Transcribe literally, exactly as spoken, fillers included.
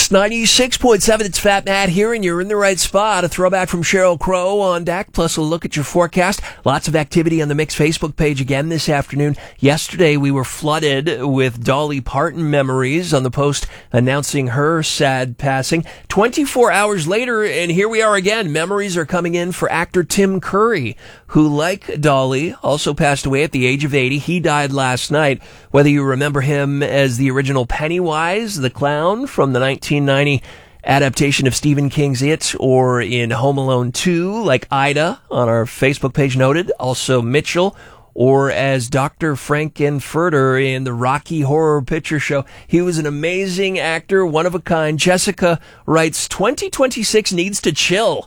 Mix ninety-six point seven, it's Fat Matt here, and you're in the right spot. A throwback from Sheryl Crow on deck, plus a look at your forecast. Lots of activity on the Mix Facebook page again this afternoon. Yesterday, we were flooded with Dolly Parton memories on the post announcing her sad passing. twenty-four hours later, and here we are again. Memories are coming in for actor Tim Curry, who, like Dolly, also passed away at the age of eighty. He died last night. Whether you remember him as the original Pennywise, the clown from the nineteen ninety adaptation of Stephen King's It, or in Home Alone two, like Ida on our Facebook page noted, also Mitchell, or as Doctor Frankenfurter in the Rocky Horror Picture Show. He was an amazing actor, one of a kind. Jessica writes, twenty twenty-six needs to chill.